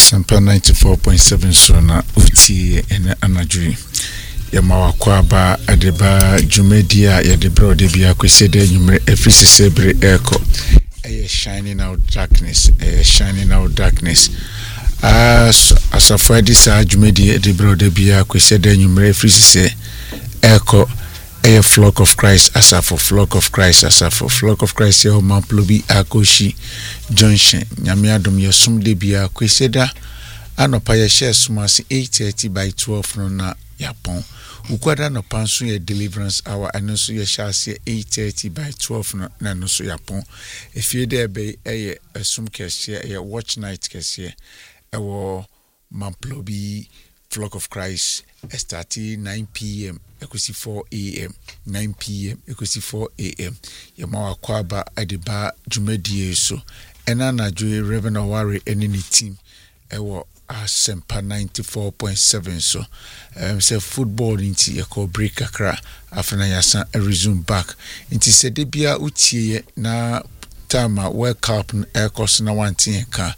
Asampa 94.7 so na uti ene anadwi yama wakwaba adeba jumedi a yadebra odebia kwesede nyumre efisisebre eko shining out darkness asafo adisa jumedi adebra odebia kwesede nyumre efisise eko flock of Christ asafo flock of Christ ye mamplobi akoshi junction nyame adom yesum de bia kweseda anopa ye share sumasi 8:30 by 12 no na yapon ukwada no panso ye deliverance hour anoso ye share 8:30 by 12 no na no so yapon efie de be eye asum kese ye watch night kese ewo mamplobi flock of Christ starting 9 p.m. ekosi 4 a.m. 9 p.m. ekosi 4 a.m. yama wakwaba adeba jumedie so ena na joy Reverend Oware eni ni team ewo Asempa 94.7 so say football inti yako break akra afena yasa resume back inti se de bia utie na tama World Cup ekos na wantin ka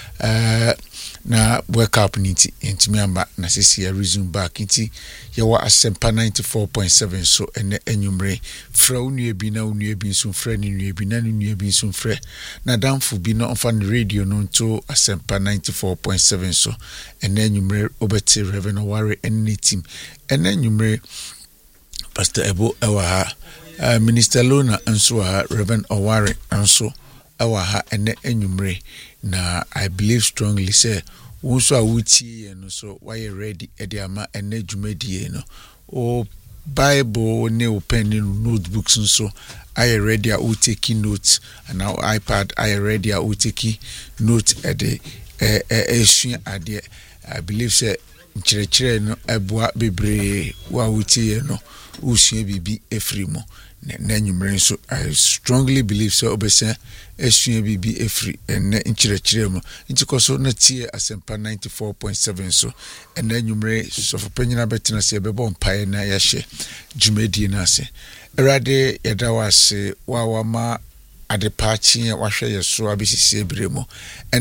na World Cup niti intimi amba na sisi ya resume back inti yawa Asempa 94.7 so ene enyumre fra unue bi na unue bi nso fra ni unue bi na unue bi nso fra na damfu bi na on radio no nto Asempa 94.7 so ene enyumre obeti Reverend Oware ene team ene enyumre Pastor Ebo ewa Minister Lona nso ha Reverend Oware nso ewa ha ene enyumre na I believe strongly say wonso awutie no so why ready ediama ene dwumadie no o Bible ne o pen no notebooks nso I ready a take notes and now iPad I ready a take note ede esua ade I believe say nkyerɛkyerɛ no eboa bebre wa wutie no usua bibi efrimo na nyumre so I strongly believe so obese esua bibi efri ene nkyerɛkyerɛ mu ntikoso na tie Asempa 94.7 so ene nyumre so fopanyina betena se bebo mpae na yahye jumedi na ase erade yeda wase wa ma adepachi wahwe yeso abisisi ebremo